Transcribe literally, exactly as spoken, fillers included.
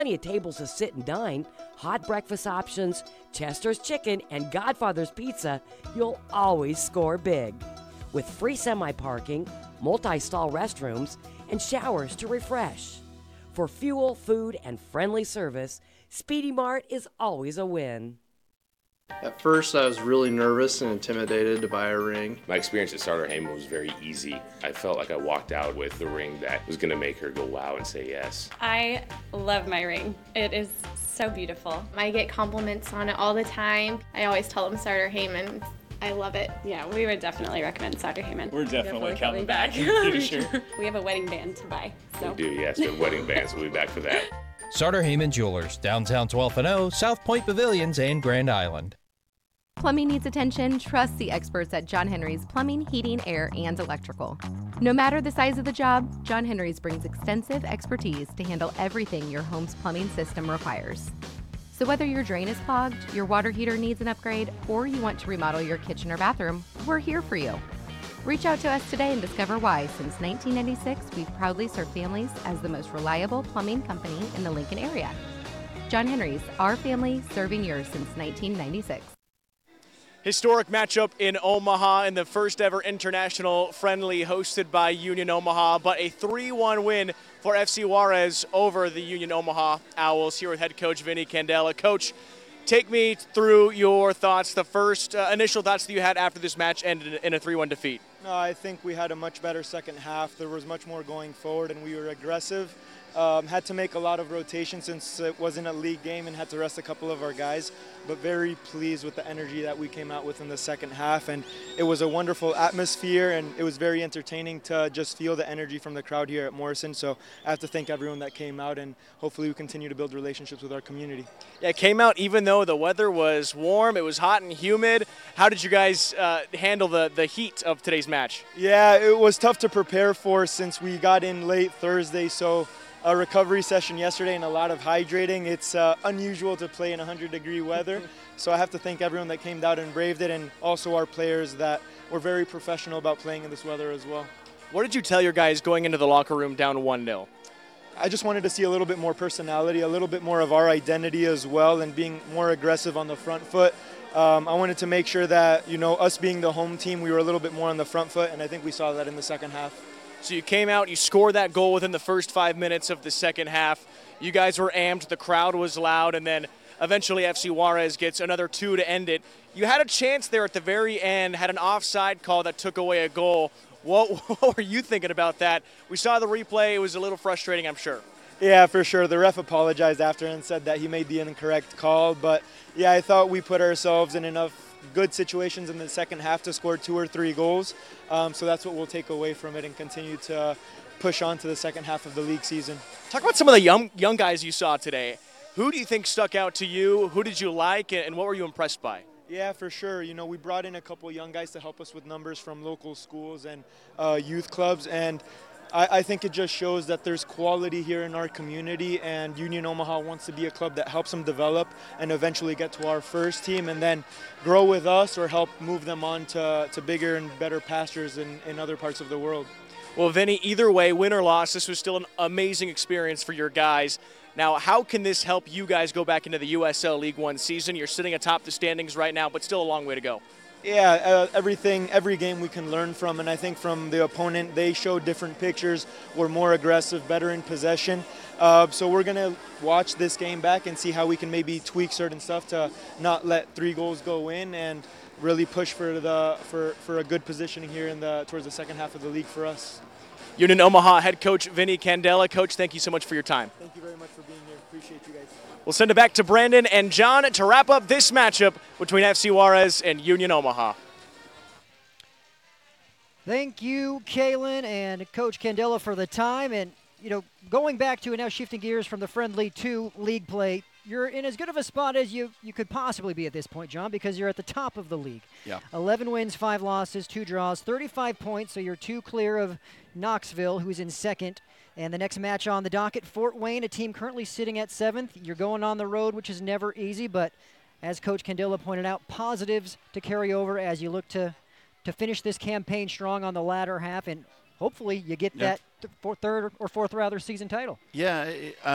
Plenty of tables to sit and dine, hot breakfast options, Chester's Chicken, and Godfather's Pizza, you'll always score big. With free semi-parking, multi-stall restrooms, and showers to refresh. For fuel, food, and friendly service, Speedy Mart is always a win. At first, I was really nervous and intimidated to buy a ring. My experience at Starter Heyman was very easy. I felt like I walked out with the ring that was going to make her go wow and say yes. I love my ring. It is so beautiful. I get compliments on it all the time. I always tell them Starter Heyman. I love it. Yeah, we would definitely recommend Starter Heyman. We're definitely, definitely coming back. Sure. We have a wedding band to buy. So. We do, yes. We have wedding bands. We'll be back for that. Starter Heyman Jewelers, downtown twelfth and O, South Point Pavilions, and Grand Island. Plumbing needs attention? Trust the experts at John Henry's Plumbing, Heating, Air, and Electrical. No matter the size of the job, John Henry's brings extensive expertise to handle everything your home's plumbing system requires. So whether your drain is clogged, your water heater needs an upgrade, or you want to remodel your kitchen or bathroom, we're here for you. Reach out to us today and discover why, since nineteen ninety-six, we've proudly served families as the most reliable plumbing company in the Lincoln area. John Henry's, our family serving yours since nineteen ninety-six. Historic matchup in Omaha in the first ever international friendly hosted by Union Omaha, but a three one win for F C Juarez over the Union Omaha Owls. Here with head coach Vinny Candela. Coach, take me through your thoughts, the first uh, initial thoughts that you had after this match ended in a three one defeat. No, I think we had a much better second half. There was much more going forward and we were aggressive. Um, had to make a lot of rotation since it wasn't a league game and had to rest a couple of our guys, but very pleased with the energy that we came out with in the second half. And it was a wonderful atmosphere and it was very entertaining to just feel the energy from the crowd here at Morrison. So I have to thank everyone that came out, and hopefully we continue to build relationships with our community. Yeah, it came out even though the weather was warm, it was hot and humid. How did you guys uh, handle the, the heat of today's match? Yeah, it was tough to prepare for since we got in late Thursday, so a recovery session yesterday and a lot of hydrating. It's uh, unusual to play in one hundred degree weather, so I have to thank everyone that came out and braved it, and also our players that were very professional about playing in this weather as well. What did you tell your guys going into the locker room down one nil? I just wanted to see a little bit more personality, a little bit more of our identity as well, and being more aggressive on the front foot. Um, I wanted to make sure that, you know, us being the home team, we were a little bit more on the front foot, and I think we saw that in the second half. So you came out, you scored that goal within the first five minutes of the second half. You guys were amped, the crowd was loud, and then eventually F C Juarez gets another two to end it. You had a chance there at the very end, had an offside call that took away a goal. What, what were you thinking about that? We saw the replay. It was a little frustrating, I'm sure. Yeah, for sure. The ref apologized after and said that he made the incorrect call. But, yeah, I thought we put ourselves in enough good situations in the second half to score two or three goals. Um, so that's what we'll take away from it and continue to push on to the second half of the league season. Talk about some of the young young guys you saw today. Who do you think stuck out to you? Who did you like, and what were you impressed by? Yeah, for sure. You know, we brought in a couple young guys to help us with numbers from local schools and uh, youth clubs, and I, I think it just shows that there's quality here in our community, and Union Omaha wants to be a club that helps them develop and eventually get to our first team and then grow with us or help move them on to, to bigger and better pastures in, in other parts of the world. Well, Vinny, either way, win or loss, this was still an amazing experience for your guys. Now, how can this help you guys go back into the U S L League One season? You're sitting atop the standings right now, but still a long way to go. Yeah, uh, everything, every game we can learn from, and I think from the opponent, they showed different pictures. We're more aggressive, better in possession. Uh, so we're going to watch this game back and see how we can maybe tweak certain stuff to not let three goals go in and really push for the for, for a good positioning here in the towards the second half of the league for us. Union Omaha head coach Vinny Candela. Coach, thank you so much for your time. Thank you very much for being here. Appreciate you guys. We'll send it back to Brandon and John to wrap up this matchup between F C Juarez and Union Omaha. Thank you, Kalen and Coach Candela, for the time. And, you know, going back to and now shifting gears from the friendly to league play, you're in as good of a spot as you, you could possibly be at this point, John, because you're at the top of the league. Yeah. eleven wins, five losses, two draws, thirty-five points, so you're two clear of Knoxville, who's in second. And the next match on the docket, Fort Wayne, a team currently sitting at seventh. You're going on the road, which is never easy, but as Coach Candela pointed out, positives to carry over as you look to, to finish this campaign strong on the latter half, and hopefully you get Yeah. that th- four, third or fourth rather season title. Yeah. It,